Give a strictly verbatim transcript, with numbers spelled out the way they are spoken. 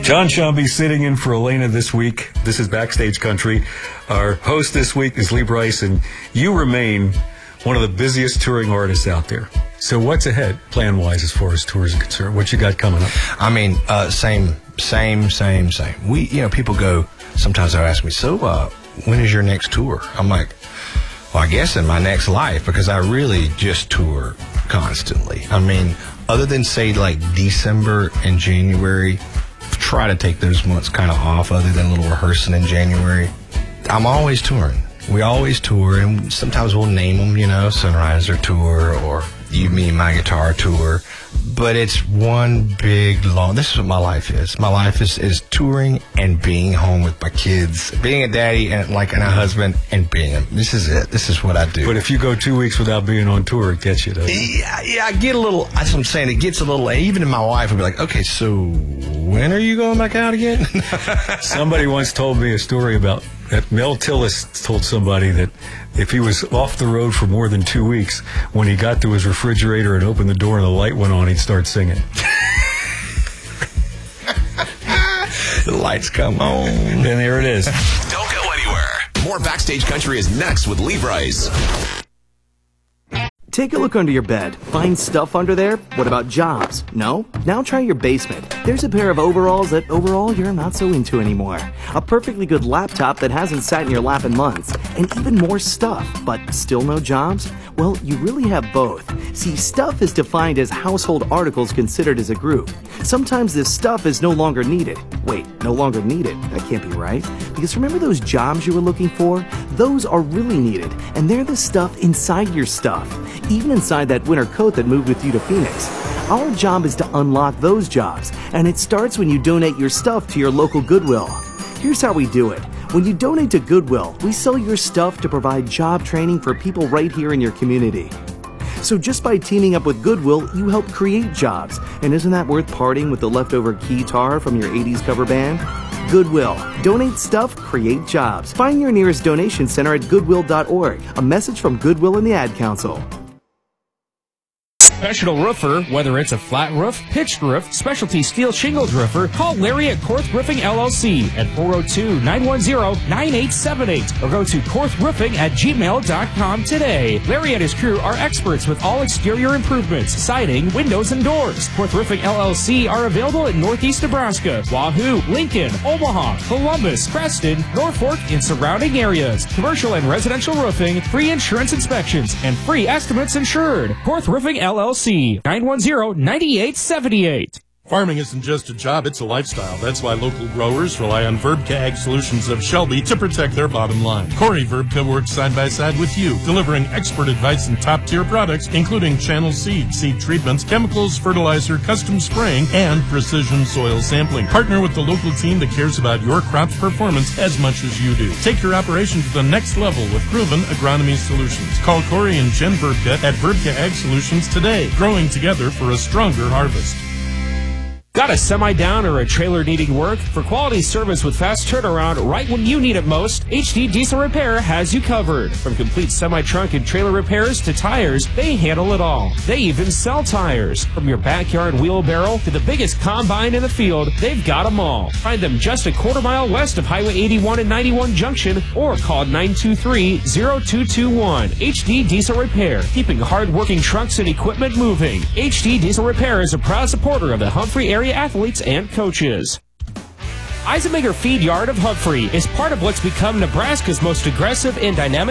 John Shambi sitting in for Elena this week. This is Backstage Country. Our host this week is Lee Brice, and you remain one of the busiest touring artists out there. So what's ahead, plan-wise, as far as tours are concerned? What you got coming up? I mean, uh, same, same, same, same. We, you know, people go, sometimes they'll ask me, so uh, when is your next tour? I'm like, well, I guess in my next life, because I really just tour constantly. I mean, other than, say, like December and January, try to take those months kind of off, other than a little rehearsing in January. I'm always touring. We always tour, and sometimes we'll name them, you know, Sunriser Tour or You, Me, My Guitar Tour. But it's one big, long, this is what my life is. My life is, is touring and being home with my kids, being a daddy and like and a husband and being a, this is it. This is what I do. But if you go two weeks without being on tour, it gets you, doesn't it? Yeah, yeah, I get a little, that's what I'm saying, it gets a little, even my wife will be like, okay, so when are you going back out again? Somebody once told me a story about that Mel Tillis told somebody that if he was off the road for more than two weeks, when he got to his refrigerator and opened the door and the light went on, he'd start singing. The lights come on. And there it is. Don't go anywhere. More Backstage Country is next with Lee Brice. Take a look under your bed. Find stuff under there? What about jobs? No? Now try your basement. There's a pair of overalls that overall you're not so into anymore. A perfectly good laptop that hasn't sat in your lap in months. And even more stuff, but still no jobs? Well, you really have both. See, stuff is defined as household articles considered as a group. Sometimes this stuff is no longer needed. Wait, no longer needed? That can't be right. Because remember those jobs you were looking for? Those are really needed, and they're the stuff inside your stuff. Even inside that winter coat that moved with you to Phoenix. Our job is to unlock those jobs, and it starts when you donate your stuff to your local Goodwill. Here's how we do it. When you donate to Goodwill, we sell your stuff to provide job training for people right here in your community. So just by teaming up with Goodwill, you help create jobs. And isn't that worth parting with the leftover keytar from your eighties cover band? Goodwill. Donate stuff, create jobs. Find your nearest donation center at goodwill dot org. A message from Goodwill and the Ad Council. Professional roofer, whether it's a flat roof, pitched roof, specialty steel shingled roofer, call Larry at Korth Roofing L L C at four oh two, nine one zero, nine eight seven eight or go to korth roofing at gmail dot com today. Larry and his crew are experts with all exterior improvements, siding, windows, and doors. Korth Roofing L L C are available in Northeast Nebraska, Wahoo, Lincoln, Omaha, Columbus, Preston, Norfolk, and surrounding areas. Commercial and residential roofing, free insurance inspections, and free estimates insured. Korth Roofing L L C, nine one zero, nine eight seven eight. Farming isn't just a job, it's a lifestyle. That's why local growers rely on Verbka Ag Solutions of Shelby to protect their bottom line. Corey Verbka works side by side with you, delivering expert advice and top-tier products, including channel seed, seed treatments, chemicals, fertilizer, custom spraying, and precision soil sampling. Partner with the local team that cares about your crop's performance as much as you do. Take your operation to the next level with proven agronomy solutions. Call Corey and Jen Verbka at Verbka Ag Solutions today, growing together for a stronger harvest. Got a semi down or a trailer needing work? For quality service with fast turnaround right when you need it most, H D Diesel Repair has you covered. From complete semi-trunk and trailer repairs to tires, they handle it all. They even sell tires. From your backyard wheelbarrow to the biggest combine in the field, they've got them all. Find them just a quarter mile west of Highway eighty-one and ninety-one Junction or call nine two three, zero two two one. H D Diesel Repair, keeping hard-working trucks and equipment moving. H D Diesel Repair is a proud supporter of the Humphrey area athletes and coaches. Eisenmaker Feed Yard of Humphrey is part of what's become Nebraska's most aggressive and dynamic